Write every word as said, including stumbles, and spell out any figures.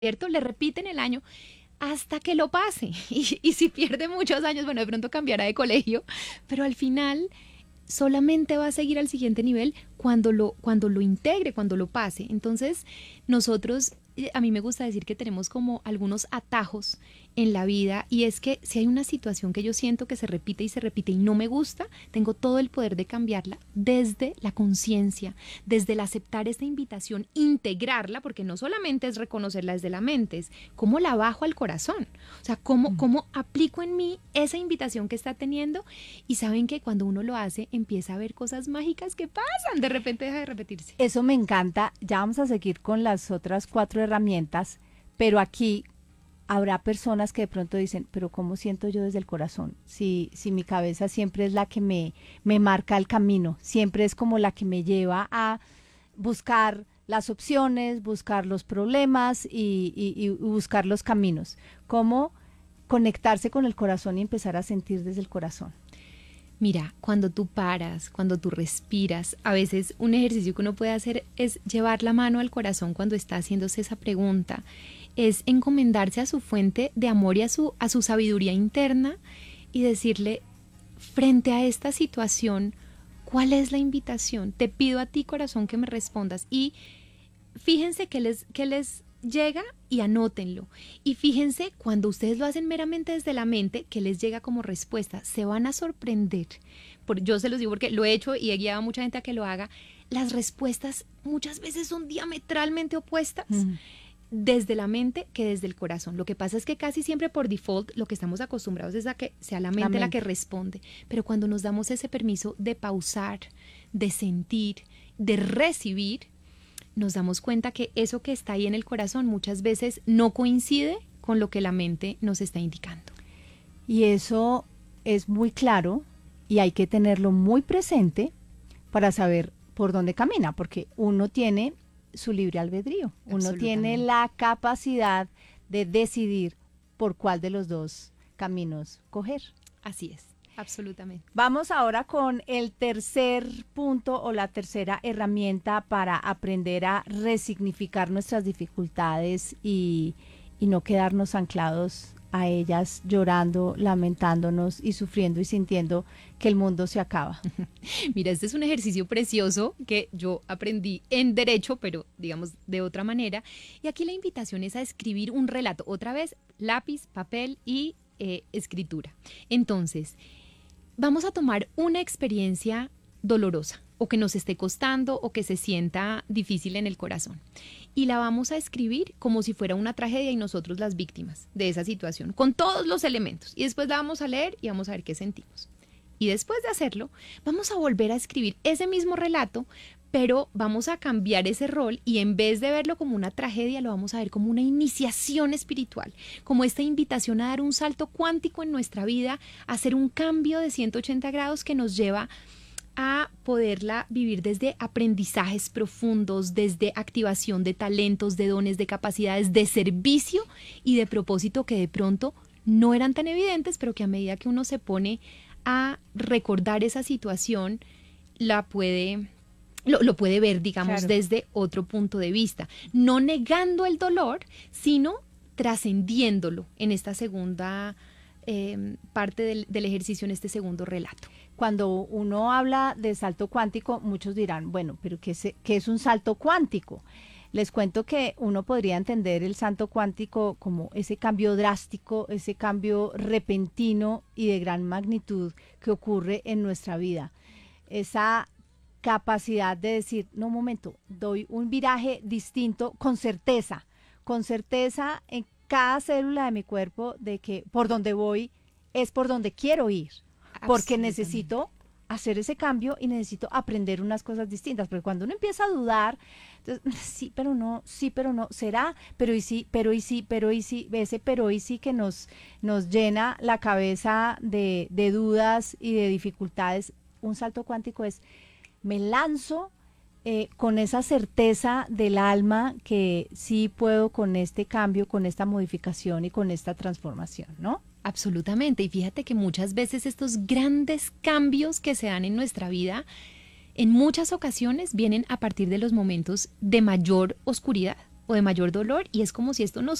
¿cierto? Le repiten el año hasta que lo pase. Y, y si pierde muchos años, bueno, de pronto cambiará de colegio, pero al final solamente va a seguir al siguiente nivel cuando lo, cuando lo integre, cuando lo pase. Entonces, nosotros, a mí me gusta decir que tenemos como algunos atajos en la vida, y es que si hay una situación que yo siento que se repite y se repite y no me gusta, tengo todo el poder de cambiarla desde la conciencia, desde el aceptar esta invitación, integrarla, porque no solamente es reconocerla desde la mente, es cómo la bajo al corazón, o sea, cómo, cómo aplico en mí esa invitación que está teniendo. Y saben que cuando uno lo hace, empieza a ver cosas mágicas que pasan, de repente deja de repetirse. Eso me encanta. Ya vamos a seguir con las otras cuatro herramientas, pero aquí habrá personas que de pronto dicen, pero ¿cómo siento yo desde el corazón? Si, si mi cabeza siempre es la que me, me marca el camino, siempre es como la que me lleva a buscar las opciones, buscar los problemas y, y, y buscar los caminos. ¿Cómo conectarse con el corazón y empezar a sentir desde el corazón? Mira, cuando tú paras, cuando tú respiras, a veces un ejercicio que uno puede hacer es llevar la mano al corazón cuando está haciéndose esa pregunta, es encomendarse a su fuente de amor y a su, a su sabiduría interna y decirle, frente a esta situación, ¿cuál es la invitación? Te pido a ti, corazón, que me respondas. Y fíjense que les, que les llega y anótenlo. Y fíjense, cuando ustedes lo hacen meramente desde la mente, que les llega como respuesta, se van a sorprender. Por, yo se los digo porque lo he hecho y he guiado a mucha gente a que lo haga. Las respuestas muchas veces son diametralmente opuestas. Mm. Desde la mente que desde el corazón. Lo que pasa es que casi siempre por default lo que estamos acostumbrados es a que sea la mente la, mente. la que responde, pero cuando nos damos ese permiso de pausar, de sentir, de recibir, nos damos cuenta que eso que está ahí en el corazón muchas veces no coincide con lo que la mente nos está indicando. Y eso es muy claro y hay que tenerlo muy presente para saber por dónde camina, porque uno tiene su libre albedrío. Uno tiene la capacidad de decidir por cuál de los dos caminos coger. Así es, absolutamente. Vamos ahora con el tercer punto o la tercera herramienta para aprender a resignificar nuestras dificultades y, y no quedarnos anclados a ellas, llorando, lamentándonos y sufriendo y sintiendo que el mundo se acaba. Mira, este es un ejercicio precioso que yo aprendí en derecho, pero digamos de otra manera. Y aquí la invitación es a escribir un relato. Otra vez, lápiz, papel y eh, escritura. Entonces, vamos a tomar una experiencia dolorosa, o que nos esté costando, o que se sienta difícil en el corazón. Y la vamos a escribir como si fuera una tragedia y nosotros las víctimas de esa situación, con todos los elementos. Y después la vamos a leer y vamos a ver qué sentimos. Y después de hacerlo, vamos a volver a escribir ese mismo relato, pero vamos a cambiar ese rol y en vez de verlo como una tragedia, lo vamos a ver como una iniciación espiritual, como esta invitación a dar un salto cuántico en nuestra vida, a hacer un cambio de ciento ochenta grados que nos lleva a poderla vivir desde aprendizajes profundos, desde activación de talentos, de dones, de capacidades, de servicio y de propósito que de pronto no eran tan evidentes, pero que a medida que uno se pone a recordar esa situación, la puede, lo, lo puede ver, digamos, claro, desde otro punto de vista, no negando el dolor, sino trascendiéndolo en esta segunda eh, parte del, del ejercicio, en este segundo relato. Cuando uno habla de salto cuántico, muchos dirán, bueno, pero ¿qué es, qué es un salto cuántico? Les cuento que uno podría entender el salto cuántico como ese cambio drástico, ese cambio repentino y de gran magnitud que ocurre en nuestra vida. Esa capacidad de decir, no, un momento, doy un viraje distinto con certeza, con certeza en cada célula de mi cuerpo de que por donde voy es por donde quiero ir. Porque necesito hacer ese cambio y necesito aprender unas cosas distintas. Porque cuando uno empieza a dudar, entonces, sí, pero no, sí, pero no, será, pero y sí, pero y sí, pero y sí, ese pero y sí que nos, nos llena la cabeza de, de dudas y de dificultades. Un salto cuántico es, me lanzo eh, con esa certeza del alma que sí puedo con este cambio, con esta modificación y con esta transformación, ¿no? Absolutamente, y fíjate que muchas veces estos grandes cambios que se dan en nuestra vida, en muchas ocasiones vienen a partir de los momentos de mayor oscuridad. o de mayor dolor y es como si esto nos